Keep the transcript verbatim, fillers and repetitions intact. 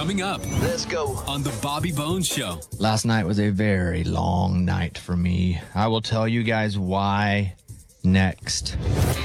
Coming up Let's go. on The Bobby Bones Show. Last night was a very long night for me. I will tell you guys why next.